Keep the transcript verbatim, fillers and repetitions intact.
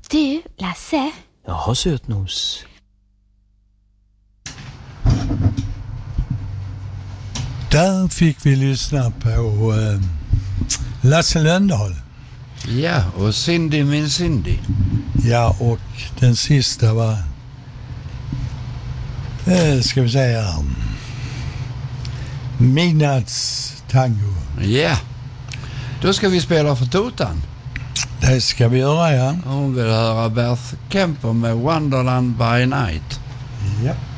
Du, Lasse. Jaha, sötnos. Där fick vi lyssna på eh, Lasse Lönndahl. Ja, och Cindy min Cindy. Ja, och den sista var, eh, ska vi säga, Midnattstango. Ja, då ska vi spela för Totan. Det ska vi göra, ja. Hon vill höra Beth Kemper med Wonderland by Night. Ja.